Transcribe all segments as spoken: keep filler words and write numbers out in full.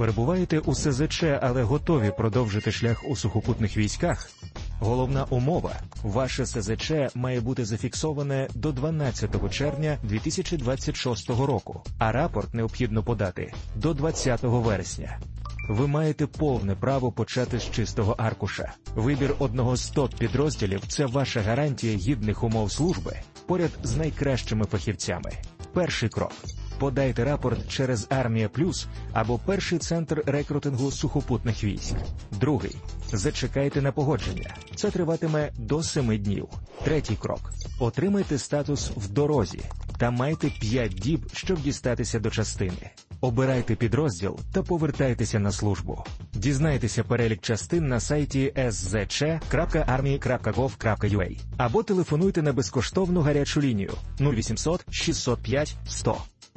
Перебуваєте у ес зет че, але готові продовжити шлях у сухопутних військах? Головна умова – ваше ес зет че має бути зафіксоване до дванадцятого червня дві тисячі двадцять шостого року, а рапорт необхідно подати до двадцятого вересня. Ви маєте повне право почати з чистого аркуша. Вибір одного з топ-підрозділів – це ваша гарантія гідних умов служби поряд з найкращими фахівцями. Перший крок. Подайте рапорт через Армія Плюс або перший центр рекрутингу сухопутних військ. Другий. Зачекайте на погодження. Це триватиме до семи днів. Третій крок. Отримайте статус «в дорозі» та майте п'ять діб, щоб дістатися до частини. Обирайте підрозділ та повертайтеся на службу. Дізнайтеся перелік частин на сайті ес зет че крапка армія крапка гов крапка ю а або телефонуйте на безкоштовну гарячу лінію нуль вісімсот шістсот п'ять сто.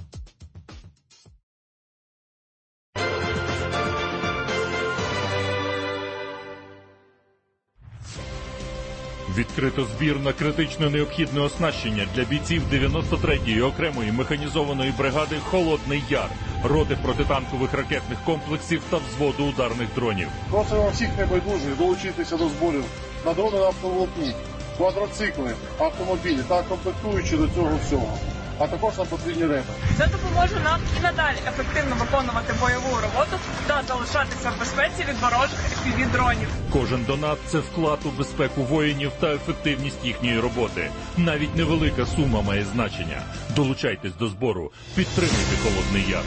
Відкрито збір на критично необхідне оснащення для бійців дев'яносто третьої окремої механізованої бригади «Холодний Яр», роти протитанкових ракетних комплексів та взводу ударних дронів. Просимо всіх небайдужих долучитися до зборів на дрони автоволокні, квадроцикли, автомобілі та комплектуючі до цього всього. А також нам потрібні реби. Це допоможе нам і надалі ефективно виконувати бойову роботу та залишатися в безпеці від ворожих еф пі ві-дронів. Кожен донат – це вклад у безпеку воїнів та ефективність їхньої роботи. Навіть невелика сума має значення. Долучайтесь до збору. Підтримуйте «Холодний Яр».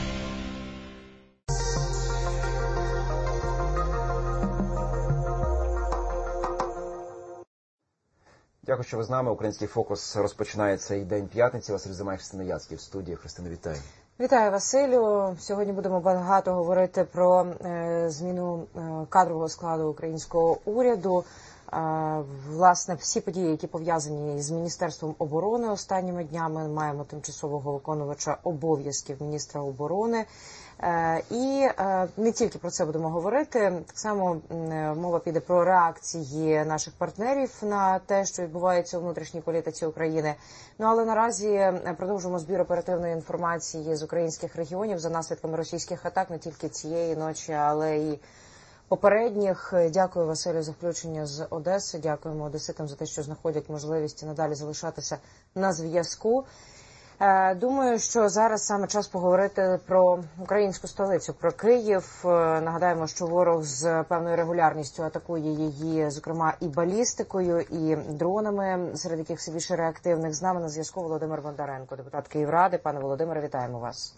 Дякую, що ви з нами. Український фокус розпочинає цей день п'ятниці. Василь Замай, Христина Яцьків в студії. Христина, вітаю. Вітаю, Василю. Сьогодні будемо багато говорити про е, зміну е, кадрового складу українського уряду. Е, власне, всі події, які пов'язані з Міністерством оборони останніми днями. Маємо тимчасового виконувача обов'язків міністра оборони. І не тільки про це будемо говорити, так само мова піде про реакції наших партнерів на те, що відбувається у внутрішній політиці України. Ну, але наразі продовжуємо збір оперативної інформації з українських регіонів за наслідками російських атак не тільки цієї ночі, але і попередніх. Дякую, Василю, за включення з Одеси. Дякуємо одеситам за те, що знаходять можливість надалі залишатися на зв'язку. Думаю, що зараз саме час поговорити про українську столицю, про Київ. Нагадаємо, що ворог з певною регулярністю атакує її, зокрема, і балістикою, і дронами, серед яких все більше реактивних. З нами на зв'язку Володимир Бондаренко, депутат Київради. Пане Володимире, вітаємо вас.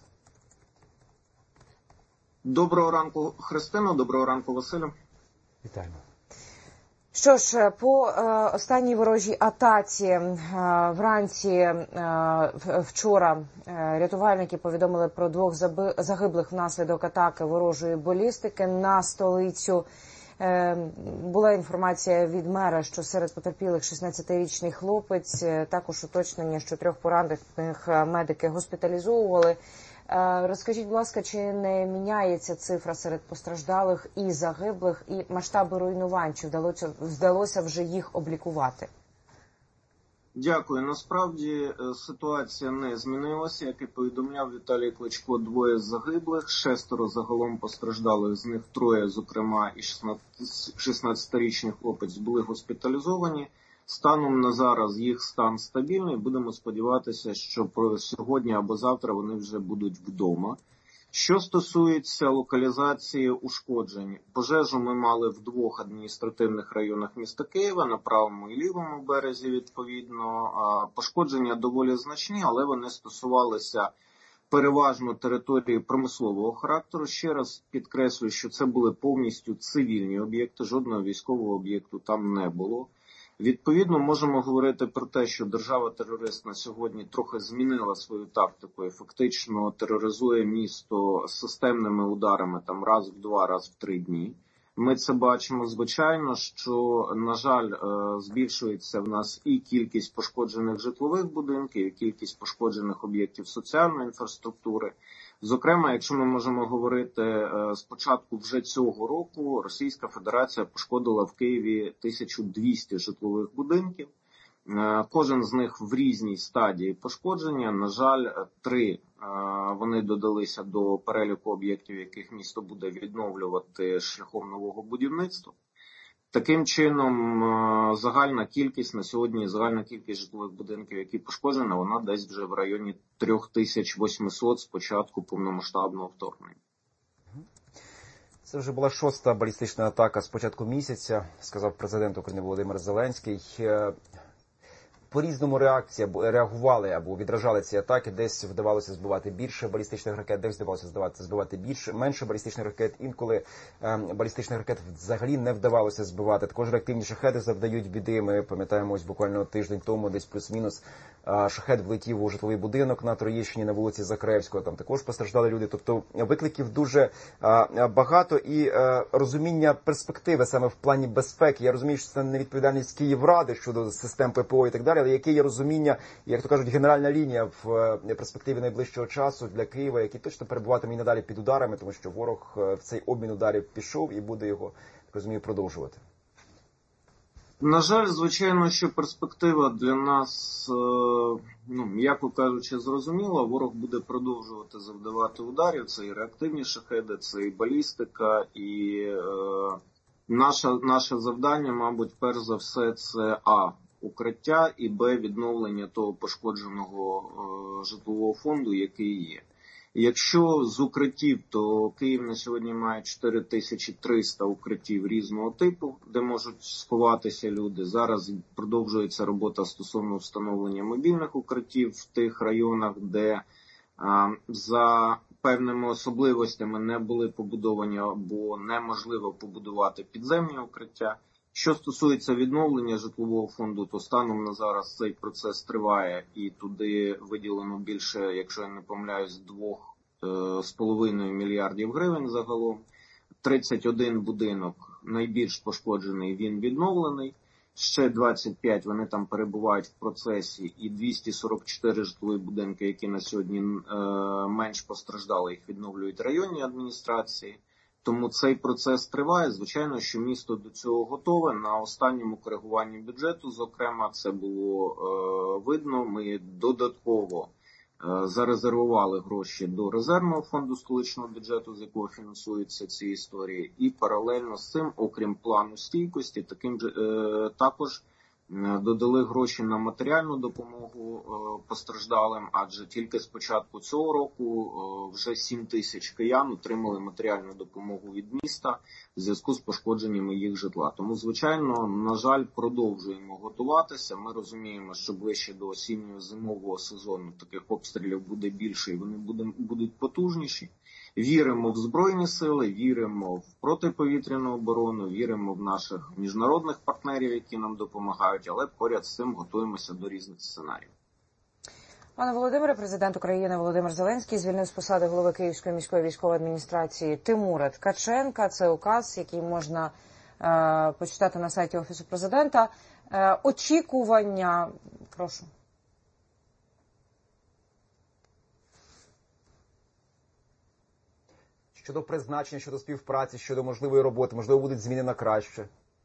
Доброго ранку, Христино. Доброго ранку, Василю. Вітаємо. Що ж, по е, останній ворожій атаці е, вранці е, вчора е, рятувальники повідомили про двох заби, загиблих внаслідок атаки ворожої балістики на столицю. Е, була інформація від мера, що серед потерпілих шістнадцятирічний хлопець, е, також уточнення, що трьох поранених медики госпіталізовували. Розкажіть, будь ласка, чи не міняється цифра серед постраждалих і загиблих, і масштаби руйнувань, чи вдалося, вдалося вже їх облікувати? Дякую. Насправді ситуація не змінилася. Як і повідомляв Віталій Кличко, двоє загиблих, шестеро загалом постраждалих, з них троє, зокрема і шістнадцятирічний хлопець, були госпіталізовані. Станом на зараз їх стан стабільний. Будемо сподіватися, що сьогодні або завтра вони вже будуть вдома. Що стосується локалізації ушкоджень, пожежу ми мали в двох адміністративних районах міста Києва, на правому і лівому березі відповідно. Пошкодження доволі значні, але вони стосувалися переважно території промислового характеру. Ще раз підкреслюю, що це були повністю цивільні об'єкти, жодного військового об'єкту там не було. Відповідно, можемо говорити про те, що держава-терорист на сьогодні трохи змінила свою тактику і фактично тероризує місто системними ударами там раз в два, раз в три дні. Ми це бачимо. Звичайно, що, на жаль, збільшується в нас і кількість пошкоджених житлових будинків, і кількість пошкоджених об'єктів соціальної інфраструктури. Зокрема, якщо ми можемо говорити, з початку вже цього року Російська Федерація пошкодила в Києві тисячу двісті житлових будинків. Кожен з них в різній стадії пошкодження. На жаль, три вони додалися до переліку об'єктів, яких місто буде відновлювати шляхом нового будівництва. Таким чином, загальна кількість на сьогодні, загальна кількість житлових будинків, які пошкоджені, вона десь вже в районі три тисячі вісімсот з початку повномасштабного вторгнення. Це вже була шоста балістична атака з початку місяця, сказав президент України Володимир Зеленський. По-різному реакція реагували або відражали ці атаки. Десь вдавалося збивати більше балістичних ракет, десь вдавалося збивати, збивати більше, менше балістичних ракет. Інколи е, балістичних ракет взагалі не вдавалося збивати. Також реактивні шахеди завдають біди. Ми пам'ятаємо, ось буквально тиждень тому, десь плюс-мінус, е, шахет влетів у житловий будинок на Троєщині на вулиці Закревського. Там також постраждали люди. Тобто викликів дуже е, багато і е, розуміння перспективи саме в плані безпеки. Я розумію, що це не відповідальність Київради щодо систем ППО і так далі. Але яке є розуміння, як то кажуть, генеральна лінія в перспективі найближчого часу для Києва, який точно перебуватиме і надалі під ударами, тому що ворог в цей обмін ударів пішов і буде його, так розумію, продовжувати? На жаль, звичайно, що перспектива для нас, ну, м'яко кажучи, зрозуміла. Ворог буде продовжувати завдавати ударів. Це і реактивні шахеди, це і балістика, і е, наше, наше завдання, мабуть, перш за все, це а. укриття і б. відновлення того пошкодженого е, житлового фонду, який є. Якщо з укриттів, то Київ на сьогодні має чотири тисячі триста укриттів різного типу, де можуть сховатися люди. Зараз продовжується робота стосовно встановлення мобільних укриттів в тих районах, де е, за певними особливостями не були побудовані або неможливо побудувати підземні укриття. Що стосується відновлення житлового фонду, то станом на зараз цей процес триває і туди виділено більше, якщо я не помиляюсь, двох з половиною мільярдів гривень загалом. тридцять один будинок найбільш пошкоджений, він відновлений. Ще двадцять п'ять вони там перебувають в процесі, і двісті сорок чотири житлові будинки, які на сьогодні е, менш постраждали, їх відновлюють районні адміністрації. Тому цей процес триває. Звичайно, що місто до цього готове. На останньому коригуванні бюджету, зокрема, це було е, видно. Ми додатково е, зарезервували гроші до резервного фонду столичного бюджету, з якого фінансуються ці історії. І паралельно з цим, окрім плану стійкості, таким же е, також додали гроші на матеріальну допомогу постраждалим, адже тільки з початку цього року вже сім тисяч киян отримали матеріальну допомогу від міста в зв'язку з пошкодженнями їх житла. Тому, звичайно, на жаль, продовжуємо готуватися. Ми розуміємо, що ближче до осінньо-зимового сезону таких обстрілів буде більше і вони будуть потужніші. Віримо в Збройні сили, віримо в протиповітряну оборону, віримо в наших міжнародних партнерів, які нам допомагають, але поряд з цим готуємося до різних сценаріїв. Пане Володимире, президент України Володимир Зеленський звільнив з посади голови Київської міської військової адміністрації Тимура Ткаченка. Це указ, який можна е, почитати на сайті Офісу президента. Е, очікування, прошу. Щодо призначення, щодо співпраці, щодо можливої роботи, можливо, будуть зміни на краще?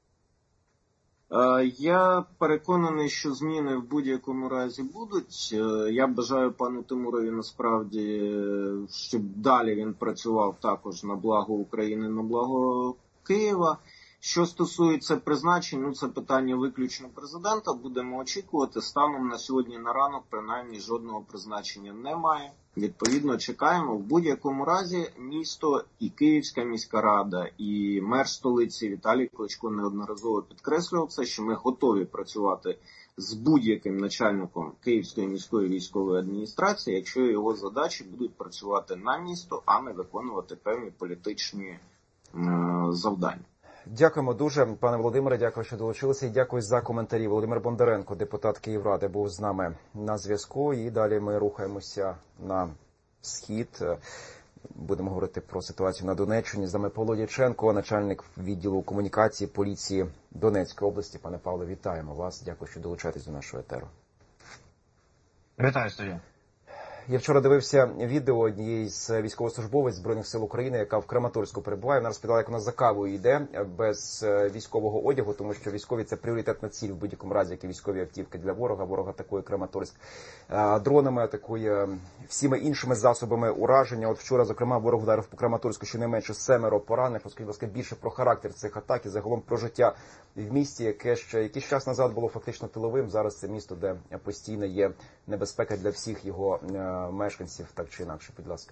Я переконаний, що зміни в будь-якому разі будуть. Я бажаю пану Тимурові насправді, щоб далі він працював також на благо України, на благо Києва. Що стосується призначень, ну це питання виключно президента, будемо очікувати. Станом на сьогодні на ранок, принаймні, жодного призначення немає. Відповідно, чекаємо. В будь-якому разі місто і Київська міська рада, і мер столиці Віталій Кличко неодноразово підкреслював це, що ми готові працювати з будь-яким начальником Київської міської військової адміністрації, якщо його задачі будуть працювати на місто, а не виконувати певні політичні е- завдання. Дякуємо дуже, пане Володимире, дякую, що долучилися, і дякую за коментарі. Володимир Бондаренко, депутат Київради, був з нами на зв'язку, і далі ми рухаємося на схід. Будемо говорити про ситуацію на Донеччині. З нами Павло Дяченко, начальник відділу комунікації поліції Донецької області. Пане Павло, вітаємо вас, дякую, що долучаєтесь до нашого етеру. Вітаю, студія. Я вчора дивився відео однієї з військовослужбовець Збройних сил України, яка в Краматорську перебуває. Вона розповідала, як вона за кавою йде без військового одягу, тому що військові – це пріоритетна ціль в будь-якому разі, як і військові автівки для ворога. Ворог атакує Краматорськ дронами, атакує всіма іншими засобами ураження. От вчора, зокрема, ворог вдарив по Краматорську щонайменше семеро поранених. Розкажіть, будь ласка, більше про характер цих атак і загалом про життя в місті, яке ще якийсь час назад було фактично тиловим. Зараз це місто, де постійно є небезпека для всіх його мешканців, так чи інакше, будь ласка.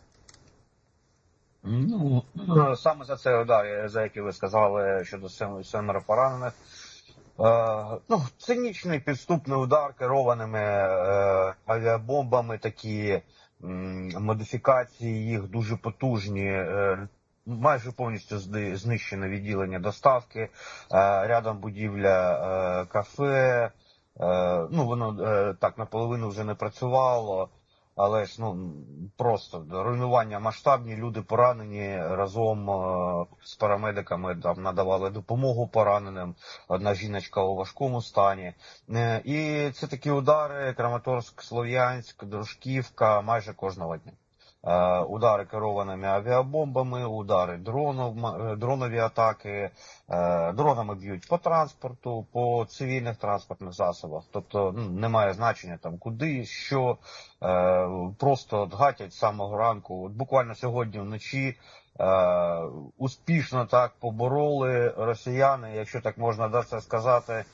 Ну, саме за цей удар, за який ви сказали, щодо семеро поранених. Е, ну, цинічний підступний удар керованими е, авіабомбами, такі м, модифікації їх дуже потужні. Е, майже повністю знищено відділення доставки, е, рядом будівля е, кафе. Е, ну, воно е, так наполовину вже не працювало. Але ж, ну, просто руйнування масштабні, люди поранені, разом е, з парамедиками там надавали допомогу пораненим, одна жіночка у важкому стані. Е, і це такі удари: Краматорськ, Слов'янськ, Дружківка майже кожного дня. Е, удари керованими авіабомбами, удари дронов, дронові атаки, е, дронами б'ють по транспорту, по цивільних транспортних засобах. Тобто, ну, немає значення там куди, що, е, просто гатять з самого ранку. От буквально сьогодні вночі е, успішно так побороли росіяни, якщо так можна це сказати,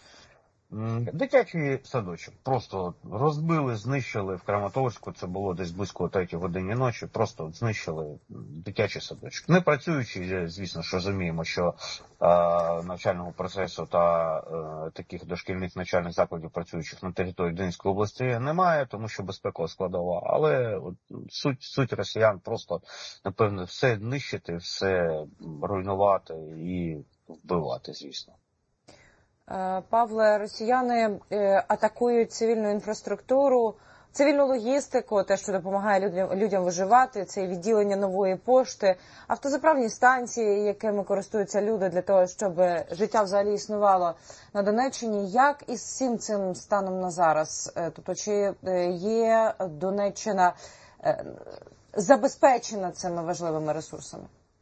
дитячий садочок. Просто розбили, знищили в Краматорську, це було десь близько третій годині ночі, просто знищили дитячий садочок. Не працюючи, звісно, що розуміємо, що е, навчального процесу та е, таких дошкільних навчальних закладів, працюючих на території Донецької області, немає, тому що безпекова складова. Але от, суть, суть росіян просто, напевно, все нищити, все руйнувати і вбивати, звісно. Павле, росіяни атакують цивільну інфраструктуру, цивільну логістику, те, що допомагає людям, людям виживати, це відділення нової пошти, автозаправні станції, якими користуються люди для того, щоб життя взагалі існувало на Донеччині. Як із всім цим станом на зараз? Тобто, чи є Донеччина забезпечена цими важливими ресурсами?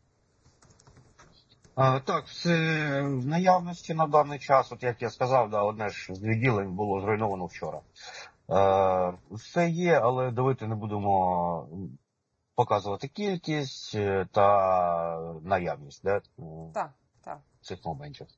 А, так, все в наявності на даний час, от як я сказав, да, одне ж з відділень було зруйновано вчора. Е, все є, але давайте не будемо показувати кількість та наявність, да, так, так. цих моментів.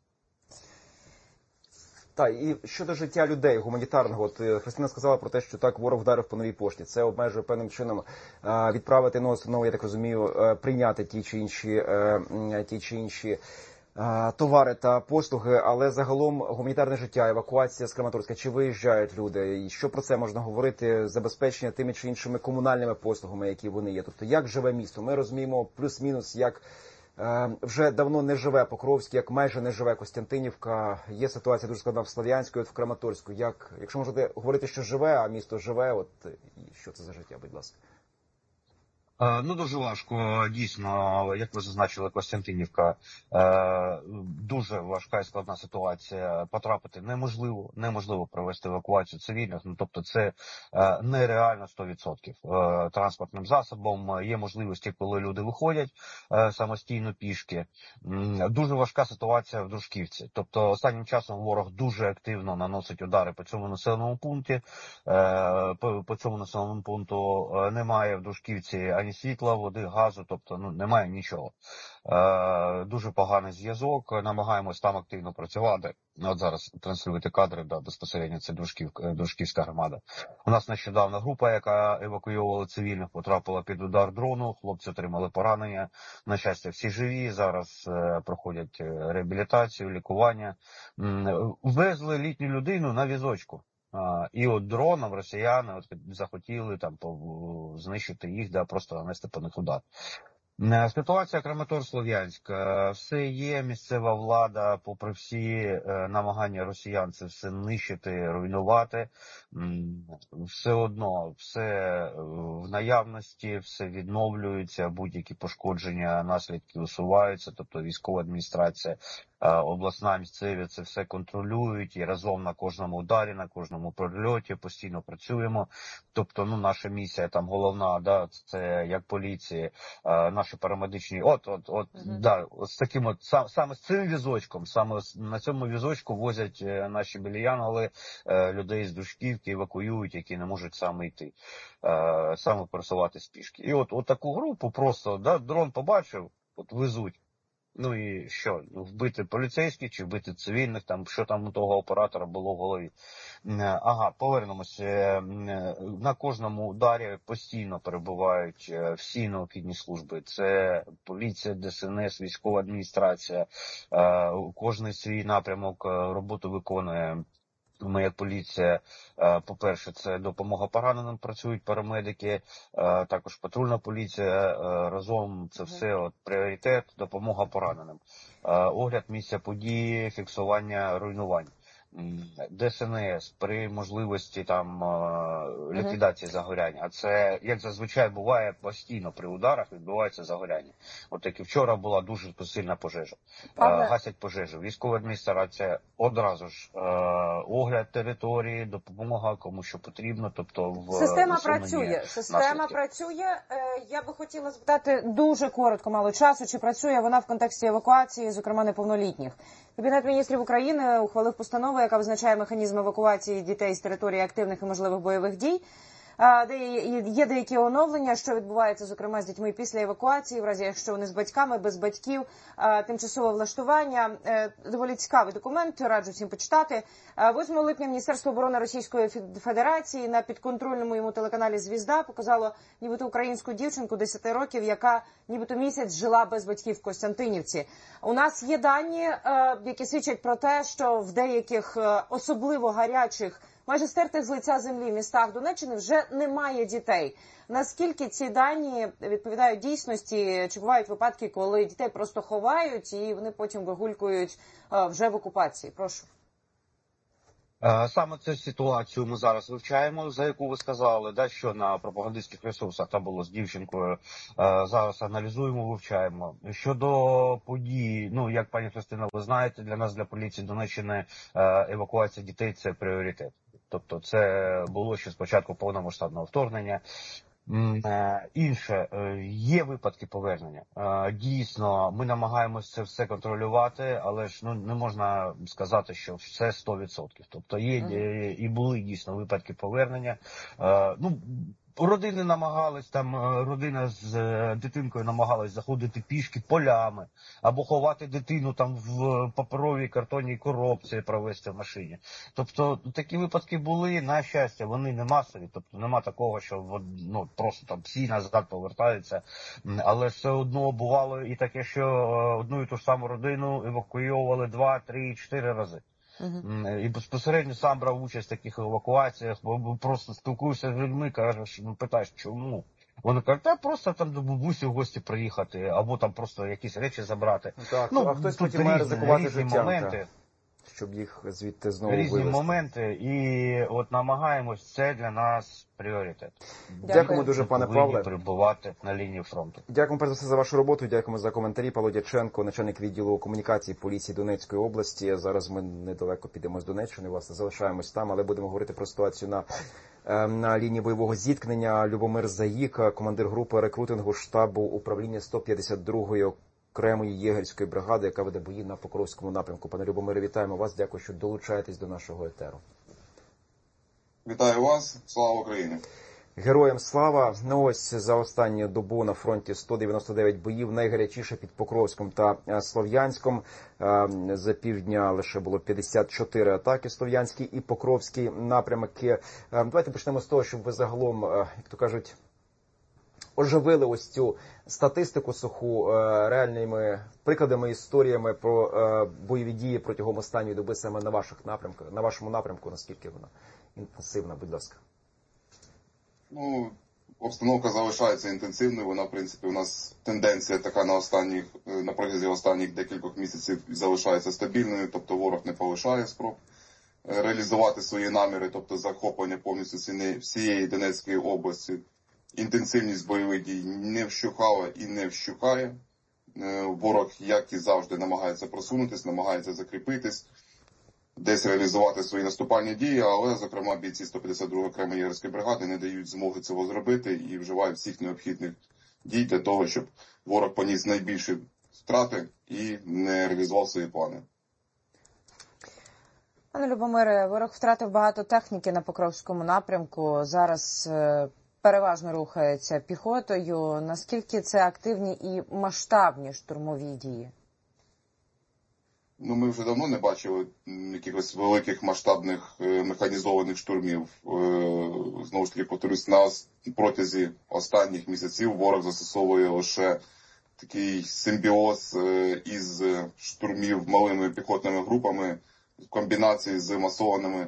Так, і щодо життя людей гуманітарного, от Христина сказала про те, що так, ворог вдарив по новій пошті. Це обмежує певним чином відправити на установу, я так розумію, прийняти ті чи інші, ті чи інші товари та послуги, але загалом гуманітарне життя, евакуація з Краматорська, чи виїжджають люди, і що про це можна говорити, забезпечення тими чи іншими комунальними послугами, які вони є. Тобто, як живе місто? Ми розуміємо плюс-мінус, як вже давно не живе Покровськ, як майже не живе Костянтинівка. Є ситуація дуже складна в Слов'янську, от в Краматорську. Як, якщо можете говорити, що живе, а місто живе, от що це за життя, будь ласка? Ну, дуже важко, дійсно, як ви зазначили, Костянтинівка, дуже важка і складна ситуація, потрапити неможливо, неможливо провести евакуацію цивільних, ну, тобто це нереально сто відсотків. Транспортним засобом є можливості, коли люди виходять самостійно пішки. Дуже важка ситуація в Дружківці, тобто останнім часом ворог дуже активно наносить удари по цьому населеному пункті, по, по цьому населеному пункту немає в Дружківці ані світла, води, газу, тобто, ну, немає нічого. Е, дуже поганий зв'язок, намагаємось там активно працювати. От зараз транслюєте кадри, да, безпосередньо це Дружків, Дружківська громада. У нас нещодавно група, яка евакуювала цивільних, потрапила під удар дрону, хлопці отримали поранення. На щастя, всі живі, зараз е, проходять реабілітацію, лікування. М, везли літню людину на візочку. А, і от дроном росіяни от захотіли там знищити їх, да, просто нанести по них удар. Ситуація Краматорськ-Слов'янськ. Все є, місцева влада, попри всі намагання росіян це все нищити, руйнувати, все одно, все в наявності, все відновлюється, будь-які пошкодження, наслідки усуваються, тобто військова адміністрація обласна, місцеві це все контролюють і разом на кожному ударі, на кожному прильоті постійно працюємо. Тобто, ну, наша місія там головна, да, це як поліції, наші парамедичні, от, от, от, uh-huh. да, з таким от, сам, саме з цим візочком, саме на цьому візочку возять наші білі янголи людей з Дружківки, евакуюють, які не можуть саме йти, саме пересуватись пішки. І от, от таку групу просто, да, дрон побачив, от везуть. Ну і що, вбити поліцейських чи вбити цивільних, там, що там у того оператора було в голові. Ага, повернемося. На кожному ударі постійно перебувають всі необхідні служби. Це поліція, Де Ес Ен Ес, військова адміністрація. Кожний свій напрямок роботу виконує. Ми, як поліція, по-перше, це допомога пораненим, працюють парамедики, також патрульна поліція, разом це все от, пріоритет, допомога пораненим. Огляд місця події, фіксування руйнувань. Де Ес Ен Ес при можливості там ліквідації загоряння. А це, як зазвичай буває, постійно при ударах відбувається загоряння. От як і вчора була дуже сильна пожежа. Павле... Гасять пожежу. Військова адміністрація одразу ж е, огляд території, допомога кому що потрібно. Тобто в система працює. Система наслідки. працює. Е, я би хотіла запитати дуже коротко, мало часу, чи працює вона в контексті евакуації, зокрема неповнолітніх. Кабінет міністрів України ухвалив постанову, яка визначає механізм евакуації дітей з території активних і можливих бойових дій. Де є деякі оновлення, що відбувається, зокрема, з дітьми після евакуації, в разі якщо вони з батьками, без батьків, тимчасове влаштування. Доволі цікавий документ, раджу всім почитати. восьмого липня Міністерство оборони Російської Федерації на підконтрольному йому телеканалі «Звізда» показало нібито українську дівчинку десяти років, яка нібито місяць жила без батьків в Костянтинівці. У нас є дані, які свідчать про те, що в деяких особливо гарячих, майже стертих з лиця землі містах Донеччини вже немає дітей. Наскільки ці дані відповідають дійсності? Чи бувають випадки, коли дітей просто ховають і вони потім вигулькують вже в окупації? Прошу. Саме цю ситуацію ми зараз вивчаємо, за яку ви сказали, да, що на пропагандистських ресурсах там було з дівчинкою. Зараз аналізуємо, вивчаємо. Щодо подій, ну, як пані Христина, ви знаєте, для нас, для поліції Донеччини, евакуація дітей – це пріоритет. Тобто це було ще спочатку повномасштабного вторгнення. Інше, є випадки повернення. Дійсно, ми намагаємося це все контролювати, але ж ну не можна сказати, що все сто відсотків. Тобто є mm. і були дійсно випадки повернення. Ну, родини намагались, там родина з дитинкою намагалась заходити пішки полями, або ховати дитину там в паперовій картонній коробці, провести в машині. Тобто такі випадки були, на щастя, вони не масові, тобто нема такого, що ну, просто там всі назад повертаються, але все одно бувало і таке, що одну і ту ж саму родину евакуювали два, три, чотири рази. Uh-huh. І безпосередньо сам брав участь в таких евакуаціях, бо просто спілкуєшся з людьми, кажеш, ну, питаєш, чому? Вони кажуть, та просто там до бабусі в гості приїхати, або там просто якісь речі забрати. Так, ну, а хтось потім має ризикувати життям, моменти, щоб їх звідти знову різні вивезти. моменти, і от намагаємось, це для нас пріоритет. Дякуємо дуже, пане Павле. Перебувати на лінії фронту. Дякуємо перш за все за вашу роботу, дякуємо за коментарі. Павло Дяченко, начальник відділу комунікації поліції Донецької області. Зараз ми недалеко підемо з Донеччини, власне, залишаємось там, але будемо говорити про ситуацію на, на лінії бойового зіткнення. Любомир Заїк, командир групи рекрутингу штабу управління сто п'ятдесят другої окремої єгерської бригади, яка веде бої на Покровському напрямку. Пане Любомире, вітаємо вас, дякую, що долучаєтесь до нашого етеру. Вітаю вас, слава Україні! Героям слава! Ну ось за останню добу на фронті сто дев'яносто дев'ять боїв, найгарячіше під Покровськом та Слов'янськом. За півдня лише було п'ятдесят чотири атаки, Слов'янський і Покровський напрямки. Давайте почнемо з того, щоб ви загалом, як то кажуть, оживили ось цю статистику суху реальними прикладами, історіями про бойові дії протягом останньої доби саме на ваших напрямках, на вашому напрямку, наскільки вона інтенсивна, будь ласка. Ну, обстановка залишається інтенсивною, вона, в принципі, у нас тенденція така на останніх, на протязі останніх декількох місяців залишається стабільною, тобто ворог не полишає спроб реалізувати свої наміри, тобто захоплення повністю всієї Донецької області. Інтенсивність бойових дій не вщухала і не вщухає. Ворог, як і завжди, намагається просунутись, намагається закріпитись, десь реалізувати свої наступальні дії, але, зокрема, бійці сто п'ятдесят другої окремої єгерської бригади не дають змоги цього зробити і вживають всіх необхідних дій для того, щоб ворог поніс найбільші втрати і не реалізував свої плани. Пане Любомире, ворог втратив багато техніки на Покровському напрямку. Зараз переважно рухається піхотою. Наскільки це активні і масштабні штурмові дії? Ну, ми вже давно не бачили якихось великих масштабних механізованих штурмів. Знову ж таки, повторюсь, на протязі останніх місяців ворог застосовує лише такий симбіоз із штурмів малими піхотними групами в комбінації з масованими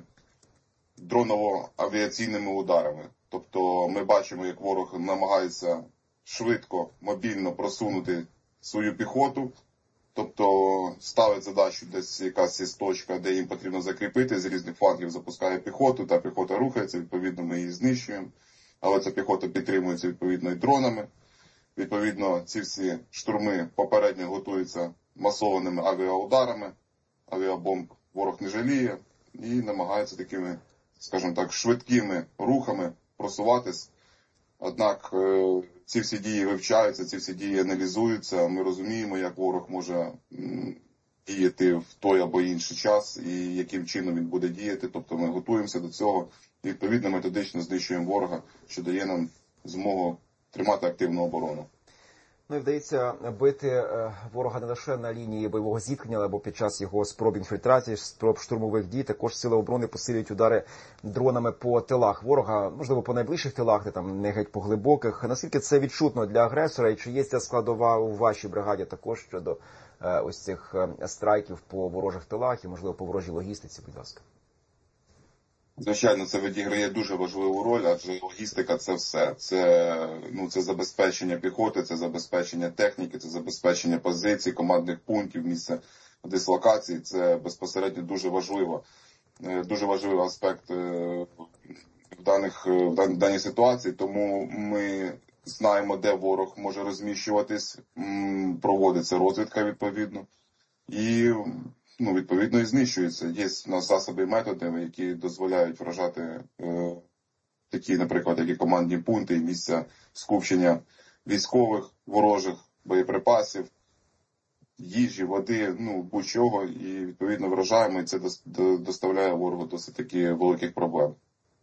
дроново-авіаційними ударами. Тобто ми бачимо, як ворог намагається швидко, мобільно просунути свою піхоту, тобто ставить задачу десь якась є точка, де їм потрібно закріпити, з різних флангів запускає піхоту, та піхота рухається, відповідно ми її знищуємо, але ця піхота підтримується відповідно і дронами. Відповідно, ці всі штурми попередньо готуються масованими авіаударами, авіабомб ворог не жаліє і намагається такими, скажімо так, швидкими рухами просуватись. Однак ці всі дії вивчаються, ці всі дії аналізуються, ми розуміємо, як ворог може діяти в той або інший час і яким чином він буде діяти. Тобто ми готуємося до цього і відповідно методично знищуємо ворога, що дає нам змогу тримати активну оборону. Ну і вдається бити ворога не лише на лінії бойового зіткнення, або під час його спроб інфільтрації, спроб штурмових дій. Також сили оборони посилюють удари дронами по тилах ворога, можливо, по найближчих тилах, де там не геть по глибоких. Наскільки це відчутно для агресора, і чи є ця складова у вашій бригаді також щодо е, ось цих страйків по ворожих тилах і, можливо, по ворожій логістиці, будь ласка? Звичайно, це відіграє дуже важливу роль, адже логістика – це все. Це, ну, це забезпечення піхоти, це забезпечення техніки, це забезпечення позицій, командних пунктів, місця дислокації. Це безпосередньо дуже важливо. Дуже важливий аспект в, даних, в даній ситуації, тому ми знаємо, де ворог може розміщуватись, проводиться розвідка відповідно. І Ну, відповідно, і знищується. Є у нас засоби і методи, які дозволяють вражати е, такі, наприклад, як і командні пункти, і місця скупчення військових, ворожих, боєприпасів, їжі, води, ну, будь-чого, і відповідно вражаємо, і це доставляє ворогу досить таки великих проблем.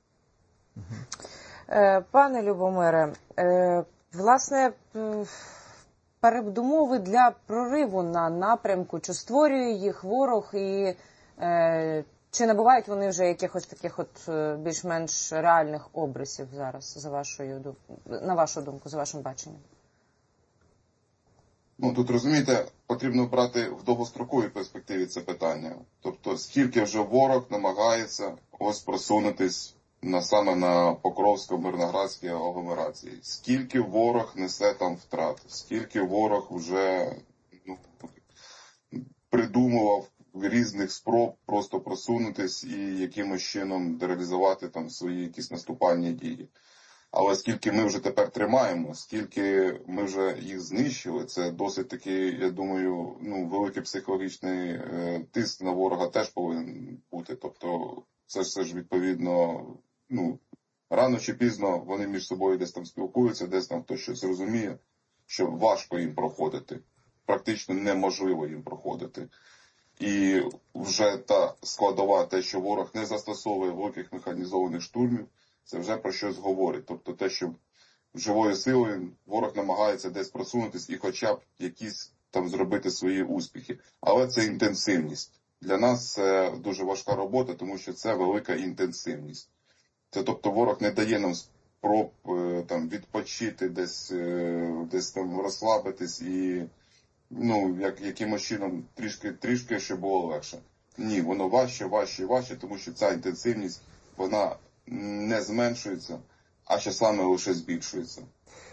Пане Любомире, власне, передумови для прориву на напрямку, чи створює їх ворог, і е, чи набувають вони вже якихось таких от більш-менш реальних обрисів зараз, за вашою, на вашу думку, за вашим баченням? Ну, тут, розумієте, потрібно брати в довгостроковій перспективі це питання. Тобто, скільки вже ворог намагається ось просунутись на, саме на Покровсько-Мирноградській агломерації. Скільки ворог несе там втрат, скільки ворог вже ну, придумував різних спроб просто просунутись і якимось чином реалізувати там свої якісь наступальні дії. Але скільки ми вже тепер тримаємо, скільки ми вже їх знищили, це досить такий, я думаю, ну, великий психологічний е, тиск на ворога теж повинен бути. Тобто це ж, це ж відповідно, ну, рано чи пізно вони між собою десь там спілкуються, десь там хтось щось розуміє, що важко їм проходити, практично неможливо їм проходити. І вже та складова, те, що ворог не застосовує великих механізованих штурмів, це вже про щось говорить. Тобто те, що живою силою ворог намагається десь просунутись і хоча б якісь там зробити свої успіхи. Але це інтенсивність. Для нас це дуже важка робота, тому що це велика інтенсивність. Це, тобто, ворог не дає нам спроб там відпочити, десь, десь там розслабитись і, ну, як, якимось чином трішки, трішки ще було легше. Ні, воно важче, важче і важче, тому що ця інтенсивність, вона не зменшується, а часами лише збільшується.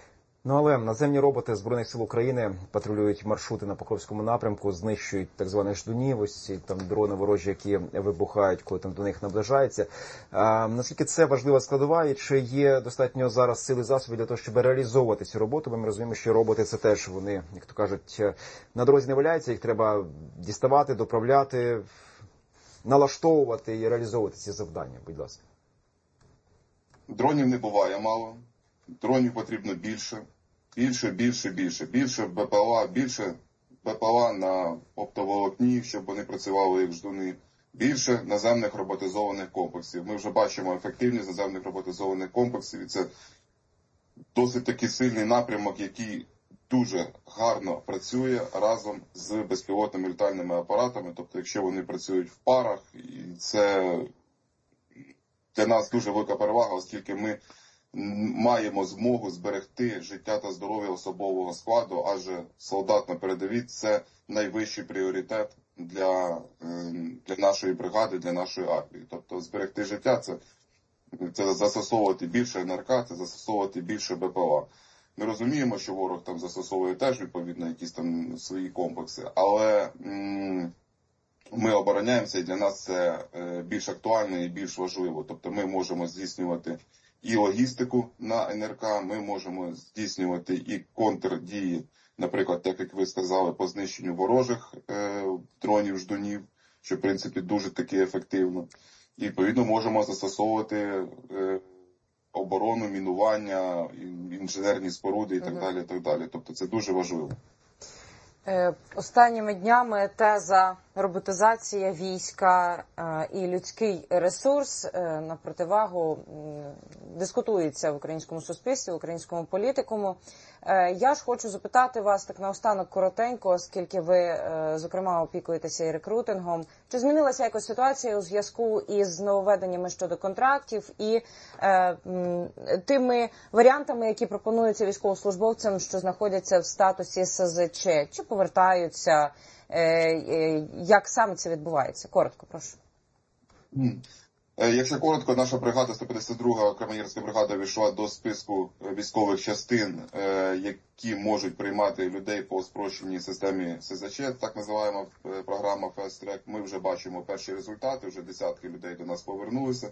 Ну, але наземні роботи Збройних сил України патрулюють маршрути на Покровському напрямку, знищують так званих ждунів, ось ці там дрони ворожі, які вибухають, коли там до них наближається. А, наскільки це важлива складова, і чи є достатньо зараз сили засобів для того, щоб реалізовувати цю роботу? Бо ми розуміємо, що роботи це теж вони, як то кажуть, на дорозі не валяються, їх треба діставати, доправляти, налаштовувати і реалізовувати ці завдання. Будь ласка. Дронів не буває мало. Дронів потрібно більше. Більше, більше, більше. Більше БПЛА, більше БПЛА на оптоволокні, щоб вони працювали як ждуни. Більше наземних роботизованих комплексів. Ми вже бачимо ефективність наземних роботизованих комплексів. І це досить такий сильний напрямок, який дуже гарно працює разом з безпілотними літальними апаратами. Тобто, якщо вони працюють в парах, і це для нас дуже велика перевага, оскільки ми маємо змогу зберегти життя та здоров'я особового складу, адже солдат на передовій – це найвищий пріоритет для, для нашої бригади, для нашої армії. Тобто зберегти життя – це, це застосовувати більше ен ер ка, це застосовувати більше БПЛА. Ми розуміємо, що ворог там застосовує теж відповідно якісь там свої комплекси, але м- ми обороняємося, і для нас це більш актуально і більш важливо. Тобто ми можемо здійснювати і логістику на ен ер ка, ми можемо здійснювати і контрдії, наприклад, так як ви сказали, по знищенню ворожих е, дронів, ждунів, що в принципі дуже таки ефективно. І відповідно можемо застосовувати е, оборону, мінування, інженерні споруди і так далі, і так далі. Тобто це дуже важливо. Останніми днями теза роботизація війська і людський ресурс на противагу дискутується в українському суспільстві, в українському політикуму. Я ж хочу запитати вас так наостанок коротенько, оскільки ви, зокрема, опікуєтеся і рекрутингом. Чи змінилася якось ситуація у зв'язку із нововведеннями щодо контрактів і е, тими варіантами, які пропонуються військовослужбовцям, що знаходяться в статусі ес зет че? Чи повертаються? Е, е, як саме це відбувається? Коротко, прошу. Якщо коротко, наша бригада, сто п'ятдесят друга окрема єгерська бригада, війшла до списку військових частин, які можуть приймати людей по спрощеній системі ес зет че, так називаємо програма Fast Track. Ми вже бачимо перші результати, вже десятки людей до нас повернулися.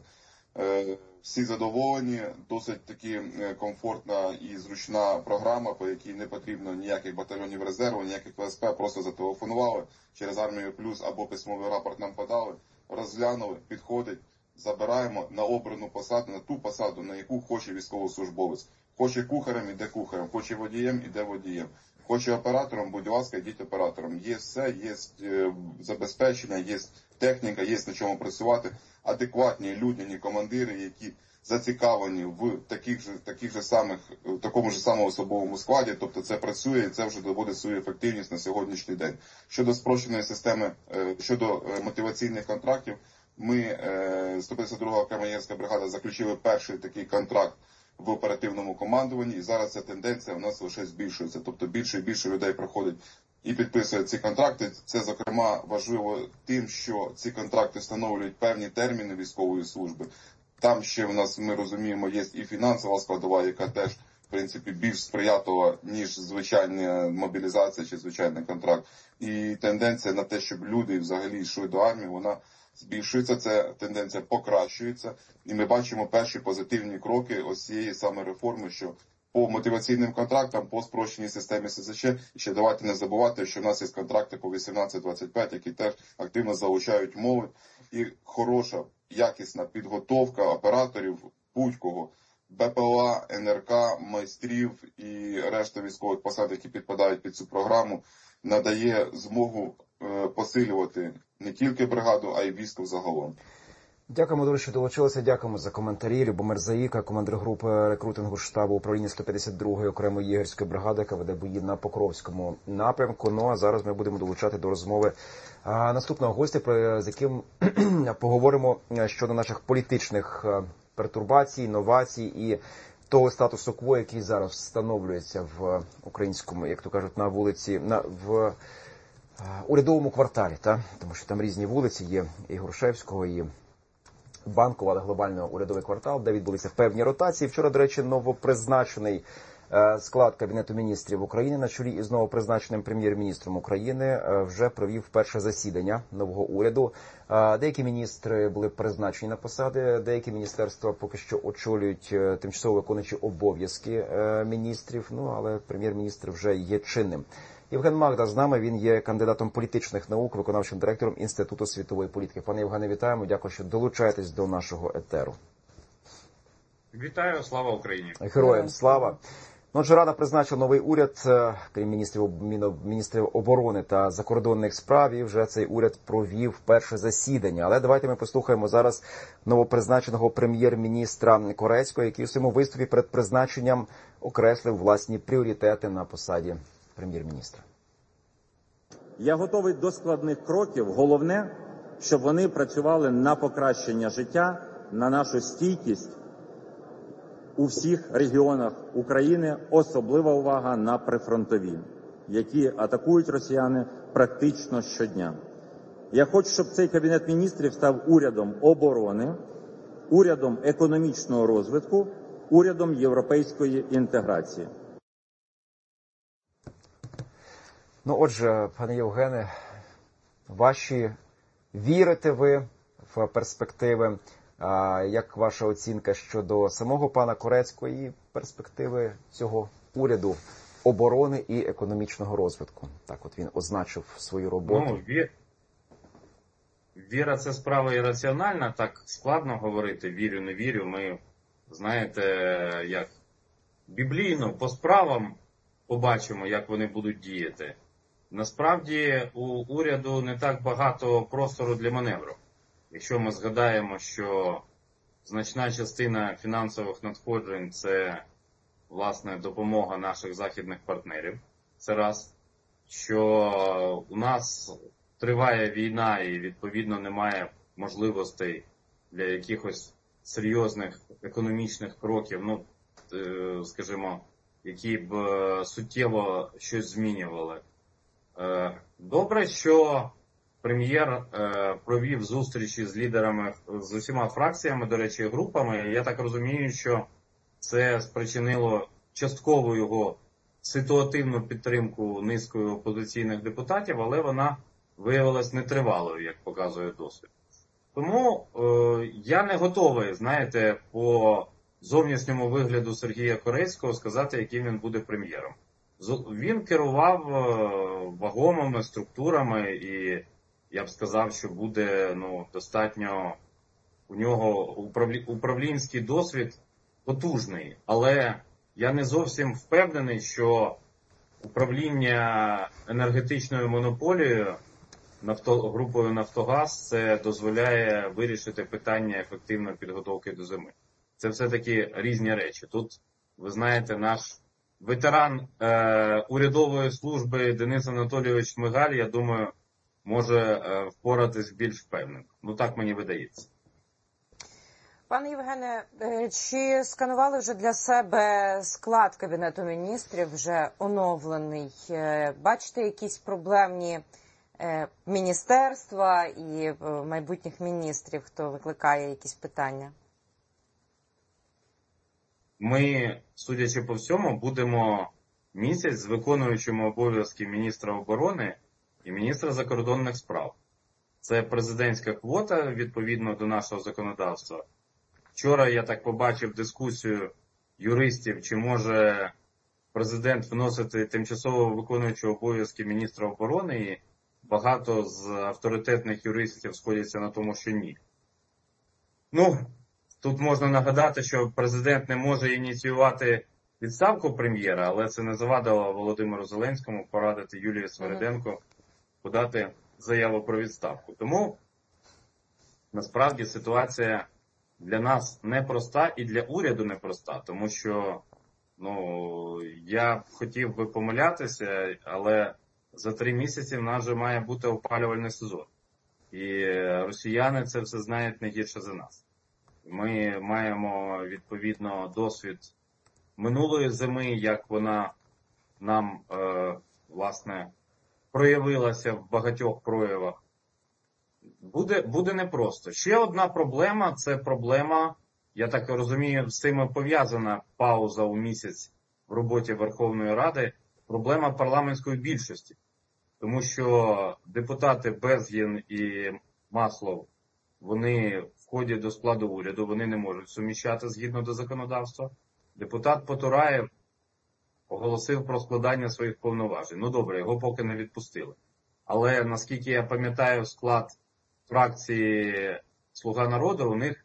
Всі задоволені, досить таки комфортна і зручна програма, по якій не потрібно ніяких батальйонів резерву, ніяких ве ес пе, просто зателефонували через Армію Плюс або письмовий рапорт нам подали, розглянули, підходить. Забираємо на обрану посаду, на ту посаду, на яку хоче військовослужбовець. Хоче кухарем, іде кухарем, хоче водієм, іде водієм. Хоче оператором, будь ласка, йдіть оператором. Є все, є забезпечення, є техніка, є на чому працювати. Адекватні, людяні командири, які зацікавлені в таких же, таких же самих, в такому ж самому особовому складі. Тобто це працює і це вже доводить свою ефективність на сьогоднішній день. Щодо спрощеної системи, щодо мотиваційних контрактів, ми, сто п'ятдесят друга окрема єгерська бригада, заключили перший такий контракт в оперативному командуванні, і зараз ця тенденція у нас лише збільшується. Тобто більше і більше людей проходить і підписують ці контракти. Це, зокрема, важливо тим, що ці контракти встановлюють певні терміни військової служби. Там ще в нас, ми розуміємо, є і фінансова складова, яка теж, в принципі, більш сприятлива, ніж звичайна мобілізація чи звичайний контракт. І тенденція на те, щоб люди взагалі йшли до армії, вона збільшується, ця тенденція покращується, і ми бачимо перші позитивні кроки ось цієї саме реформи, що по мотиваційним контрактам, по спрощеній системі ес зет че, і ще давайте не забувати, що в нас є контракти по вісімнадцять двадцять п'ять, які теж активно залучають молодь, і хороша, якісна підготовка операторів будь-кого, БПЛА, ен ер ка, майстрів і решта військових посад, які підпадають під цю програму, надає змогу е, посилювати не тільки бригаду, а й військо загалом. Дякуємо, дуже, що долучилися. Дякуємо за коментарі. Любомир Заїка, командир групи рекрутингу штабу управління сто п'ятдесят другої окремої єгерської бригади, яка веде бої на Покровському напрямку. Ну, а зараз ми будемо долучати до розмови а, наступного гостя, про, з яким поговоримо щодо наших політичних пертурбацій, інновацій і того статусу кво, який зараз встановлюється в українському, як то кажуть, на вулиці, на, в урядовому кварталі, та? Тому що там різні вулиці є, і Грушевського, і Банкова, але глобально урядовий квартал, де відбулися певні ротації. Вчора, до речі, новопризначений Склад Кабінету міністрів України на чолі із новопризначеним прем'єр-міністром України вже провів перше засідання нового уряду. Деякі міністри були призначені на посади, деякі міністерства поки що очолюють тимчасово виконуючі обов'язки міністрів, ну але прем'єр-міністр вже є чинним. Євген Магда з нами, він є кандидатом політичних наук, виконавчим директором Інституту світової політики. Пане Євгене, вітаємо, дякую, що долучаєтесь до нашого етеру. Вітаю, слава Україні. Героям слава. Ну, отже, Рада призначила новий уряд, крім міністрів, міністрів оборони та закордонних справ, і вже цей уряд провів перше засідання. Але давайте ми послухаємо зараз новопризначеного прем'єр-міністра Корецького, який у своєму виступі перед призначенням окреслив власні пріоритети на посаді прем'єр-міністра. Я готовий до складних кроків. Головне, щоб вони працювали на покращення життя, на нашу стійкість у всіх регіонах України, особлива увага на прифронтові, які атакують росіяни практично щодня. Я хочу, щоб цей Кабінет міністрів став урядом оборони, урядом економічного розвитку, урядом європейської інтеграції. Ну, отже, пане Євгене, ваші вірите ви в перспективи? Як ваша оцінка щодо самого пана Корецького і перспективи цього уряду оборони і економічного розвитку? Так от він означив свою роботу. Ну, ві... Віра – це справа ірраціональна, так складно говорити, вірю, не вірю. Ми, знаєте, як біблійно, по справам побачимо, як вони будуть діяти. Насправді, у уряду не так багато простору для маневру. Якщо ми згадаємо, що значна частина фінансових надходжень – це, власне, допомога наших західних партнерів, це раз, що у нас триває війна і, відповідно, немає можливостей для якихось серйозних економічних кроків, ну, скажімо, які б суттєво щось змінювали. Добре, що прем'єр е, провів зустрічі з лідерами, з усіма фракціями, до речі, групами. Я так розумію, що це спричинило частково його ситуативну підтримку низкою опозиційних депутатів, але вона виявилась нетривалою, як показує досвід. Тому е, я не готовий, знаєте, по зовнішньому вигляду Сергія Корецького сказати, яким він буде прем'єром. Він керував вагомими структурами і я б сказав, що буде ну, достатньо у нього управлі... управлінський досвід потужний. Але я не зовсім впевнений, що управління енергетичною монополією нафто... групою «Нафтогаз» це дозволяє вирішити питання ефективної підготовки до зими. Це все-таки різні речі. Тут, ви знаєте, наш ветеран е... урядової служби Денис Анатолійович Шмигаль, я думаю, може впоратись більш впевнено. Ну так мені видається. Пане Євгене, чи сканували вже для себе склад Кабінету міністрів, вже оновлений? Бачите якісь проблемні міністерства і майбутніх міністрів, хто викликає якісь питання? Ми, судячи по всьому, будемо місяць з виконуючими обов'язки міністра оборони і міністра закордонних справ. Це президентська квота, відповідно до нашого законодавства. Вчора я так побачив дискусію юристів, чи може президент вносити тимчасово виконуючого обов'язки міністра оборони, і багато з авторитетних юристів сходяться на тому, що ні. Ну, тут можна нагадати, що президент не може ініціювати відставку прем'єра, але це не завадило Володимиру Зеленському порадити Юлії Свериденко подати заяву про відставку. Тому, насправді, ситуація для нас непроста і для уряду непроста, тому що, ну, я б хотів би помилятися, але за три місяці в нас вже має бути опалювальний сезон. І росіяни це все знають не гірше за нас. Ми маємо, відповідно, досвід минулої зими, як вона нам, е, власне, проявилася в багатьох проявах. Буде, буде непросто. Ще одна проблема – це проблема, я так розумію, з цим пов'язана пауза у місяць в роботі Верховної Ради проблема парламентської більшості. Тому що депутати Безгін і Маслов, вони входять до складу уряду, вони не можуть суміщати згідно до законодавства. Депутат Потураєв оголосив про складання своїх повноважень. Ну добре, його поки не відпустили. Але наскільки я пам'ятаю склад фракції «Слуга народу», у них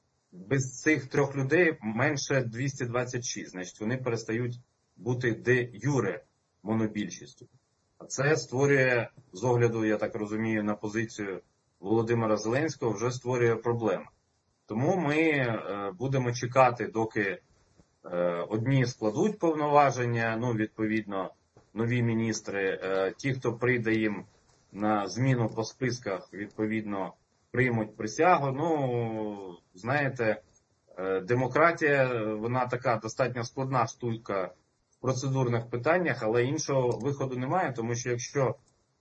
без цих трьох людей менше двісті двадцять шість. Значить, вони перестають бути де юре монобільшістю. А це створює, з огляду, я так розумію, на позицію Володимира Зеленського, вже створює проблеми. Тому ми е, будемо чекати, доки е, одні складуть повноваження, ну, відповідно, нові міністри, е, ті, хто прийде їм на зміну по списках, відповідно, приймуть присягу. Ну, знаєте, е, демократія, вона така достатньо складна штука в процедурних питаннях, але іншого виходу немає, тому що якщо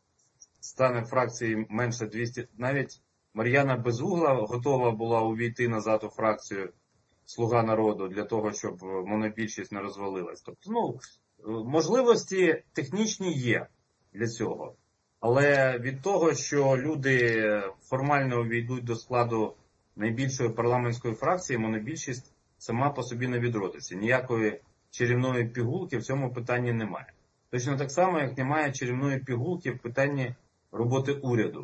стане фракції менше двісті, навіть Мар'яна Безугла готова була увійти назад у фракцію «Слуга народу» для того, щоб монобільшість не розвалилась. Тобто, ну, можливості технічні є для цього. Але від того, що люди формально увійдуть до складу найбільшої парламентської фракції, монобільшість сама по собі не відродиться. Ніякої чарівної пігулки в цьому питанні немає. Точно так само, як немає чарівної пігулки в питанні роботи уряду.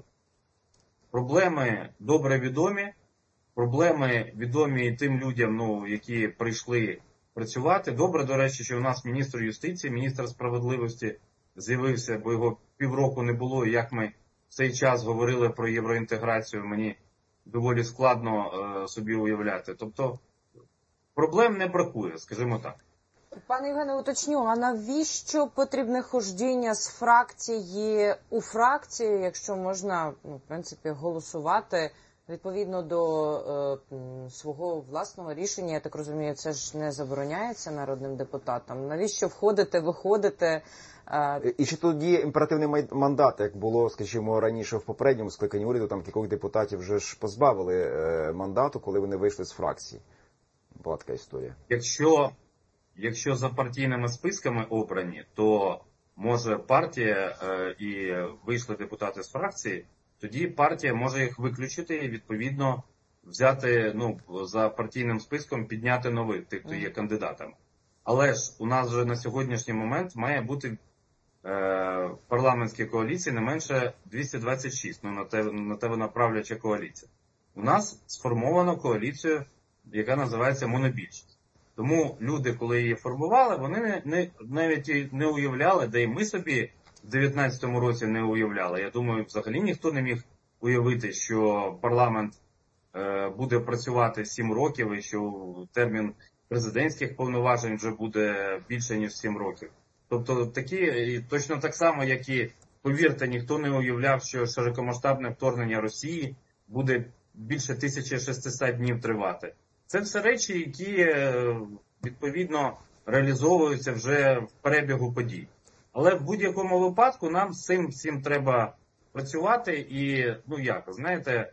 Проблеми добре відомі, проблеми відомі тим людям, ну, які прийшли працювати. Добре, до речі, що у нас міністр юстиції, міністр справедливості з'явився, бо його півроку не було. І як ми в цей час говорили про євроінтеграцію, мені доволі складно е, собі уявляти. Тобто проблем не бракує, скажімо так. Пане Євгене, уточню, а навіщо потрібне хождіння з фракції у фракцію, якщо можна, ну, в принципі, голосувати відповідно до е, свого власного рішення? Я так розумію, це ж не забороняється народним депутатам. Навіщо входити, виходити? Е... І чи тоді імперативний мандат, як було, скажімо, раніше в попередньому скликанні уряду, там кількох депутатів вже ж позбавили е, мандату, коли вони вийшли з фракції? Була така історія. Якщо... Якщо за партійними списками обрані, то може партія е, і вийшли депутати з фракції, тоді партія може їх виключити і відповідно взяти, ну, за партійним списком підняти нових, тих, хто є кандидатами. Але ж у нас вже на сьогоднішній момент має бути е, в парламентській коаліції не менше двісті двадцять шість, ну на те, на те вона правляча коаліція. У нас сформовано коаліцію, яка називається монобільшість. Тому люди, коли її формували, вони не, не, навіть і не уявляли, де і ми собі в дев'ятнадцятому році не уявляли. Я думаю, взагалі ніхто не міг уявити, що парламент е, буде працювати сім років і що термін президентських повноважень вже буде більше, ніж сім років. Тобто такі, точно так само, як і, повірте, ніхто не уявляв, що широкомасштабне вторгнення Росії буде більше тисячі шістсот днів тривати. Це все речі, які, відповідно, реалізовуються вже в перебігу подій. Але в будь-якому випадку нам з цим всім треба працювати. І, ну як, знаєте,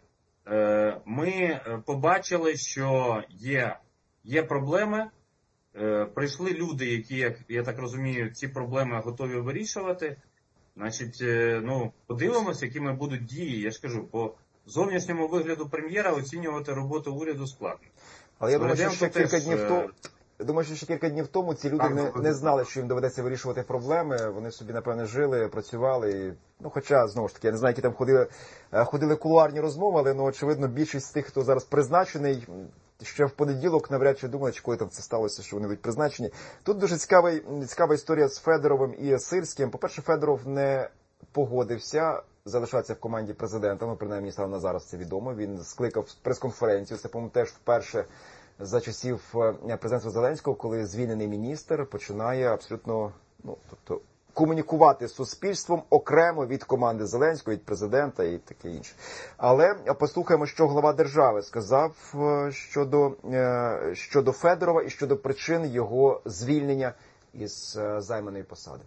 ми побачили, що є, є проблеми. Прийшли люди, які, як я так розумію, ці проблеми готові вирішувати. Значить, ну, подивимося, якими будуть дії. Я ж кажу, по зовнішньому вигляду прем'єра оцінювати роботу уряду складно. Але я думаю, що ще кілька днів тому, думаю, що ще кілька днів тому ці люди не, не знали, що їм доведеться вирішувати проблеми. Вони собі, напевне, жили, працювали. І, ну, хоча, знову ж таки, я не знаю, які там ходили, ходили кулуарні розмови, але, ну, очевидно, більшість з тих, хто зараз призначений, ще в понеділок навряд чи думали, коли там це сталося, що вони будуть призначені. Тут дуже цікавий, цікава історія з Федоровим і Сирським. По-перше, Федоров не погодився залишатися в команді президента, ну, принаймні, стало на зараз це відомо. Він скликав прес-конференцію, це, по-моєму, теж вперше за часів президентства Зеленського, коли звільнений міністр починає абсолютно, ну, тобто, комунікувати з суспільством окремо від команди Зеленського, від президента і таке інше. Але послухаємо, що глава держави сказав щодо, щодо Федорова і щодо причин його звільнення із займаної посади.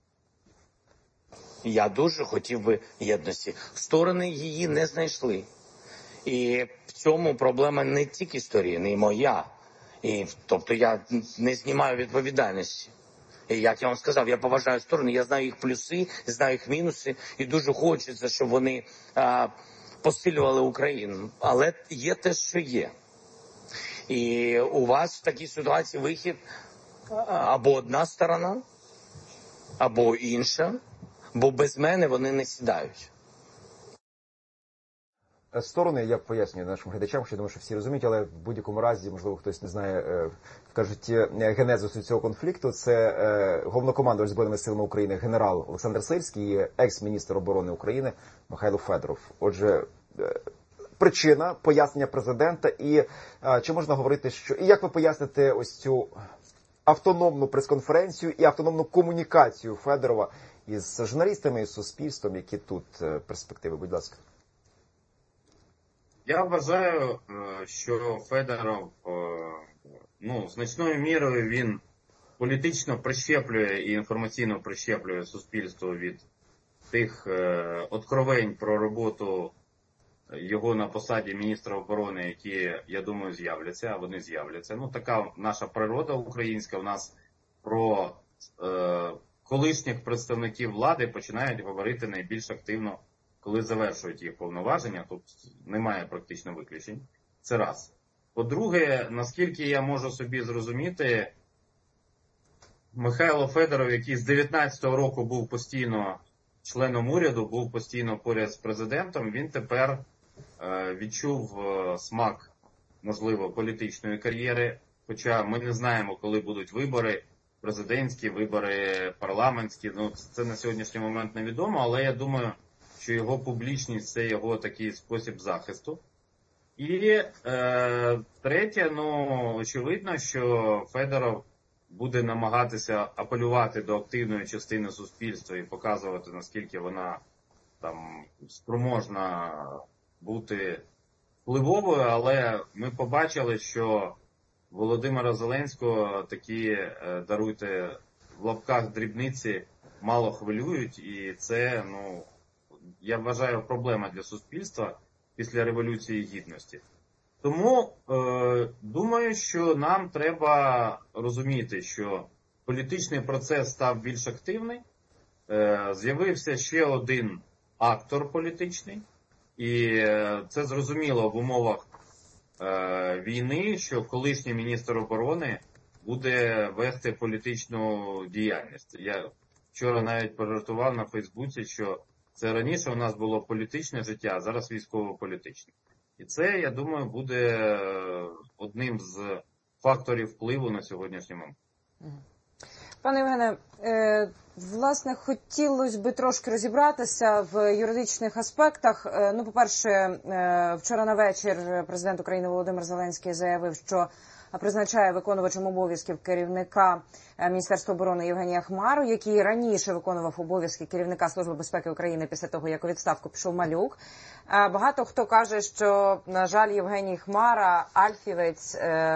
Я дуже хотів би єдності. Сторони її не знайшли. І в цьому проблема не тільки історії, не моя. І, тобто я не знімаю відповідальності. І як я вам сказав, я поважаю сторони, я знаю їх плюси, знаю їх мінуси, і дуже хочеться, щоб вони а, посилювали Україну. Але є те, що є. І у вас в такій ситуації вихід або одна сторона, або інша, бо без мене вони не сідають. Сторони, я пояснюю нашим глядачам, що я думаю, що всі розуміють, але в будь-якому разі, можливо, хтось не знає, кажуть, генезису цього конфлікту. Це головнокомандувач Збройними силами України генерал Олександр Сирський і екс-міністр оборони України Михайло Федоров. Отже, причина, пояснення президента і чи можна говорити, що... І як ви поясните ось цю автономну прес-конференцію і автономну комунікацію Федорова із журналістами, із суспільством, які тут перспективи, будь ласка. Я вважаю, що Федоров, ну, значною мірою він політично прищеплює і інформаційно прищеплює суспільство від тих откровень про роботу його на посаді міністра оборони, які, я думаю, з'являться, а вони з'являться. Ну, така наша природа українська, у нас про е, колишніх представників влади починають говорити найбільш активно, коли завершують їх повноваження. Тут немає практично виключень. Це раз. По-друге, наскільки я можу собі зрозуміти, Михайло Федоров, який з дев'ятнадцятого року був постійно членом уряду, був постійно поряд з президентом, він тепер е, відчув е, смак, можливо, політичної кар'єри. Хоча ми не знаємо, коли будуть вибори, президентські, вибори парламентські. Ну, це на сьогоднішній момент невідомо, але я думаю, що його публічність – це його такий спосіб захисту. І е, третє, ну, очевидно, що Федоров буде намагатися апелювати до активної частини суспільства і показувати, наскільки вона там спроможна бути впливовою, але ми побачили, що Володимира Зеленського такі, е, даруйте, в лапках дрібниці мало хвилюють, і це, ну, я вважаю, проблема для суспільства після Революції Гідності. Тому е, думаю, що нам треба розуміти, що політичний процес став більш активний, е, з'явився ще один актор політичний, і е, це зрозуміло в умовах е, війни, що колишній міністр оборони буде вести політичну діяльність. Я вчора навіть пожартував на Фейсбуці, що це раніше у нас було політичне життя, а зараз військово-політичне. І це, я думаю, буде одним з факторів впливу на сьогоднішній момент. Пане Євгене, е, власне, хотілося б трошки розібратися в юридичних аспектах. Е, ну, по-перше, е, вчора на вечір президент України Володимир Зеленський заявив, що призначає виконувачем обов'язків керівника Міністерства оборони Євгенія Хмару, який раніше виконував обов'язки керівника Служби безпеки України після того, як у відставку пішов Малюк. Багато хто каже, що, на жаль, Євгеній Хмара, альфівець,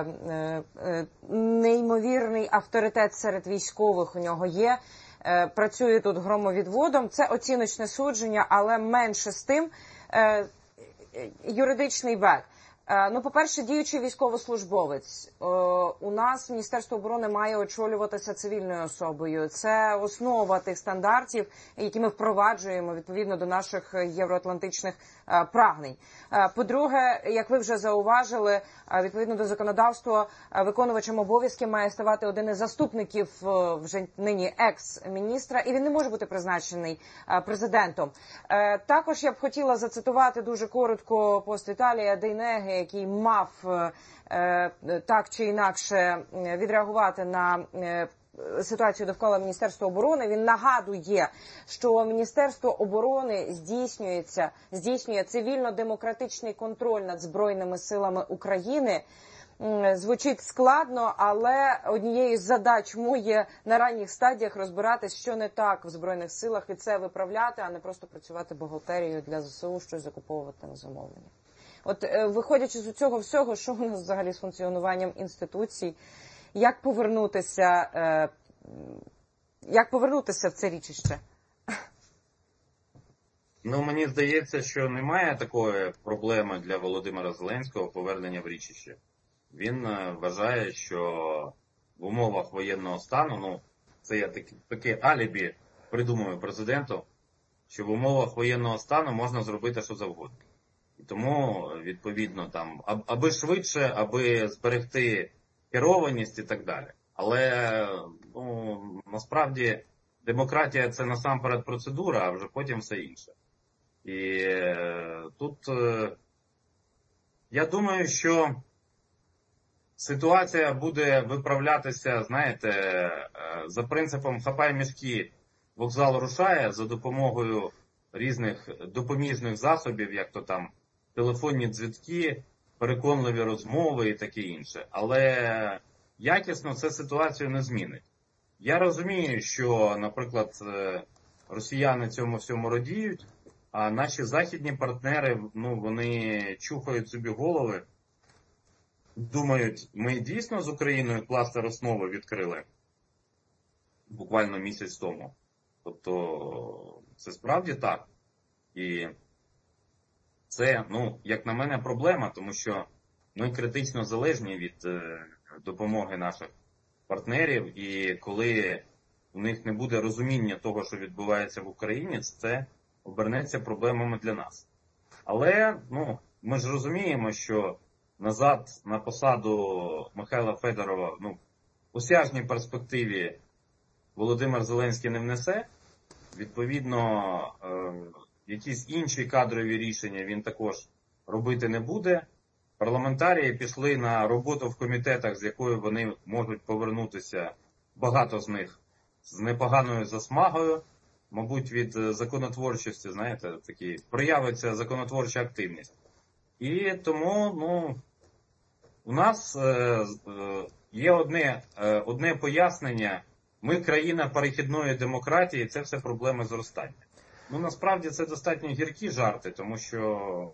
неймовірний авторитет серед військових у нього є, працює тут громовідводом. Це оціночне судження, але менше з тим юридичний бек. Ну, по-перше, діючий військовослужбовець. У нас Міністерство оборони має очолюватися цивільною особою. Це основа тих стандартів, які ми впроваджуємо відповідно до наших євроатлантичних прагнень. По-друге, як ви вже зауважили, відповідно до законодавства, виконувачем обов'язків має ставати один із заступників вже нині екс-міністра, і він не може бути призначений президентом. Також я б хотіла зацитувати дуже коротко пост Віталія Дейнеги, який мав так чи інакше відреагувати на ситуацію довкола Міністерства оборони. Він нагадує, що Міністерство оборони здійснюється, здійснює цивільно-демократичний контроль над Збройними силами України. Звучить складно, але однією з задач моє на ранніх стадіях розбиратись, що не так в Збройних силах, і це виправляти, а не просто працювати бухгалтерією для ЗСУ, щось закуповувати на замовлення. От, виходячи з цього всього, що у нас взагалі з функціонуванням інституцій, як повернутися, е, як повернутися в це річище? Ну, мені здається, що немає такої проблеми для Володимира Зеленського повернення в річище. Він вважає, що в умовах воєнного стану, ну, це я таке, таке алібі придумую президенту, що в умовах воєнного стану можна зробити що завгодно. І тому, відповідно, там, аби швидше, аби зберегти керованість і так далі. Але, ну, насправді, демократія – це насамперед процедура, а вже потім все інше. І е, тут, е, я думаю, що ситуація буде виправлятися, знаєте, е, за принципом «хапай мішки, вокзал рушає», за допомогою різних допоміжних засобів, як то там телефонні дзвінки, переконливі розмови і таке інше. Але якісно це ситуацію не змінить. Я розумію, що, наприклад, росіяни цьому всьому радіють, а наші західні партнери, ну, вони чухають собі голови, думають, ми дійсно з Україною кластер основи відкрили буквально місяць тому. Тобто, це справді так. І це, ну, як на мене, проблема, тому що ми критично залежні від е, допомоги наших партнерів, і коли у них не буде розуміння того, що відбувається в Україні, це обернеться проблемами для нас. Але, ну, ми ж розуміємо, що назад на посаду Михайла Федорова, ну, в осяжній перспективі Володимир Зеленський не внесе. Відповідно, е, якісь інші кадрові рішення він також робити не буде. Парламентарії пішли на роботу в комітетах, з якою вони можуть повернутися, багато з них, з непоганою засмагою. Мабуть, від законотворчості, знаєте, такі, проявиться законотворча активність. І тому, ну, у нас е, е, є одне, е, одне пояснення. Ми країна перехідної демократії, це все проблеми зростання. Ну, насправді, це достатньо гіркі жарти, тому що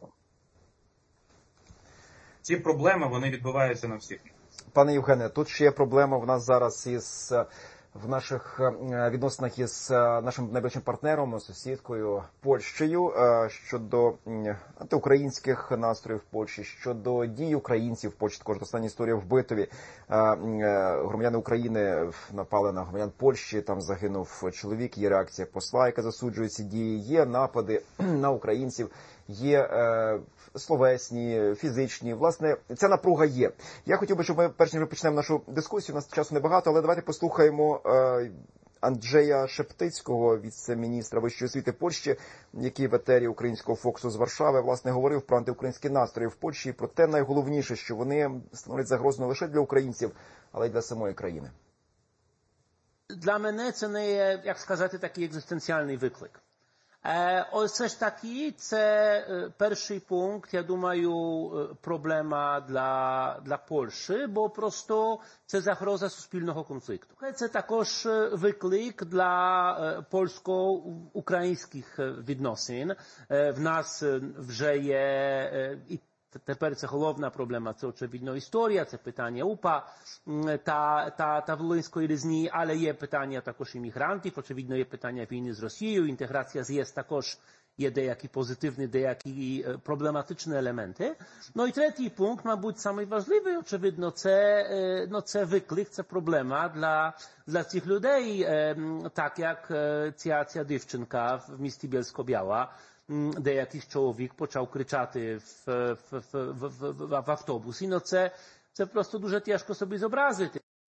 ці проблеми, вони відбуваються на всіх. Пане Євгене, тут ще є проблема в нас зараз із в наших відносинах із нашим найближчим партнером, сусідкою Польщею щодо антиукраїнських настроїв в Польщі, щодо дій українців в Польщі. Також остання історія в Битові. Громадяни України напали на громадян Польщі, там загинув чоловік, є реакція посла, яка засуджує ці дії, є напади на українців, є словесні, фізичні. Власне, ця напруга є. Я хотів би, щоб ми, перш ніж ми почнемо нашу дискусію, у нас часу небагато, але давайте послухаємо е, Анджея Шептицького, віце-міністра вищої освіти Польщі, який в етері українського Фоксу з Варшави, власне, говорив про антиукраїнські настрої в Польщі і про те найголовніше, що вони становлять загрозу не лише для українців, але й для самої країни. Для мене це не є, як сказати, такий екзистенціальний виклик. Ось все ж таки, це перший пункт, я думаю, проблема для, для Польщі, бо просто це загроза суспільного конфлікту. Це також виклик для польсько-українських відносин. В нас вже є і тепер це головна проблема, це очевидно історія, це питання УПА та, та, та Волинської різні, але є питання також іммігрантів, очевидно є питання війни з Росією, інтеграція з ЄС також є деякі позитивні, деякі проблематичні елементи. Ну і третій пункт, мабуть, найважливіший, очевидно, це, no, це виклик, це проблема для, для цих людей, так як ця, ця дівчинка в місті Bielsko-Biała, де якийсь чоловік почав кричати в, в, в, в, в, в автобусі. Ну, це, це просто дуже тяжко собі зобразити.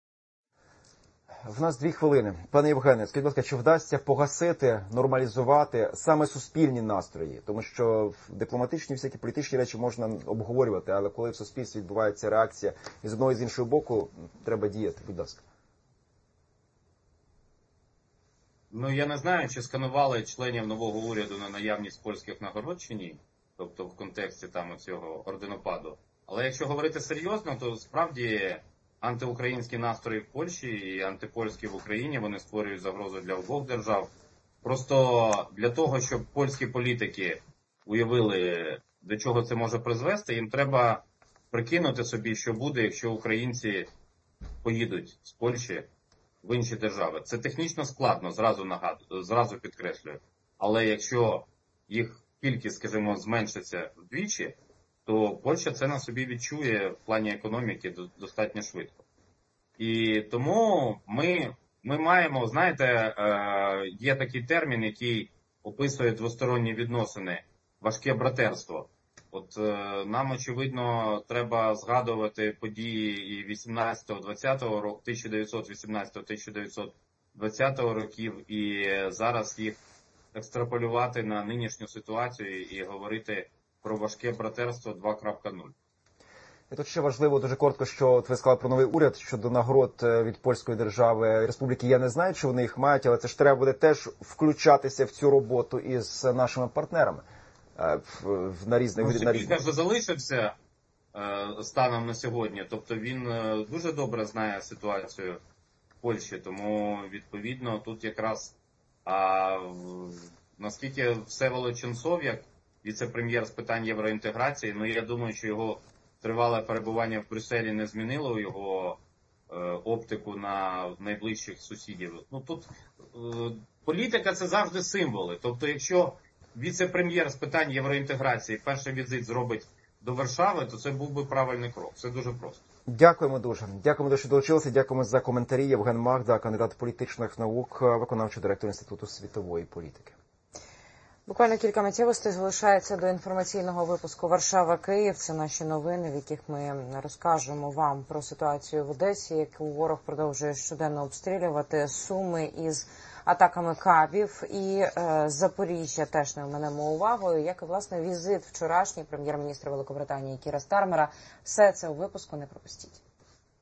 В нас дві хвилини. Пане Євгене, скажіть, будь ласка, чи вдасться погасити, нормалізувати саме суспільні настрої? Тому що дипломатичні всякі політичні речі можна обговорювати, але коли в суспільстві відбувається реакція і з одного і з іншого боку, треба діяти. Будь ласка. Ну, я не знаю, чи сканували членів нового уряду на наявність польських нагород чи ні, тобто в контексті там цього орденопаду. Але якщо говорити серйозно, то справді антиукраїнські настрої в Польщі і антипольські в Україні, вони створюють загрозу для обох держав. Просто для того, щоб польські політики уявили, до чого це може призвести, їм треба прикинути собі, що буде, якщо українці поїдуть з Польщі в інші держави. Це технічно складно, зразу нагадую, зразу підкреслюю. Але якщо їх кількість, скажімо, зменшиться вдвічі, то Польща це на собі відчує в плані економіки достатньо швидко. І тому ми ми маємо, знаєте, є такий термін, який описує двосторонні відносини, важке братерство. От нам, очевидно, треба згадувати події і вісімнадцятого-двадцятого року, тисяча дев'ятсот вісімнадцятого - тисяча дев'ятсот двадцятого років, і зараз їх екстраполювати на нинішню ситуацію і говорити про важке братерство два крапка нуль. І тут ще важливо, дуже коротко, що от ви сказали про новий уряд щодо нагород від польської держави, республіки. Я не знаю, чи вони їх мають, але це ж треба буде теж включатися в цю роботу із нашими партнерами. На різних, ну, на різних. вже залишився е, станом на сьогодні, тобто він е, дуже добре знає ситуацію в Польщі, тому відповідно тут якраз а, наскільки Всеволод Ченцов, як віце-прем'єр з питань євроінтеграції, ну я думаю, що його тривале перебування в Брюсселі не змінило його е, оптику на найближчих сусідів. Ну тут е, політика – це завжди символи, тобто якщо віце-прем'єр з питань євроінтеграції перший візит зробить до Варшави, то це був би правильний крок. Це дуже просто. Дякуємо дуже. Дякуємо дуже, що долучилися. Дякуємо за коментарі. Євген Магда, кандидат політичних наук, виконавчий директор Інституту світової політики. Буквально кілька миттєвостей залишається до інформаційного випуску «Варшава-Київ». Це наші новини, в яких ми розкажемо вам про ситуацію в Одесі, яку ворог продовжує щоденно обстрілювати, Суми із атаками кабів, і е, Запоріжжя теж не оминемо увагою, як і, власне, візит вчорашній прем'єр-міністра Великобританії Кіра Стармера. Все це у випуску, не пропустіть.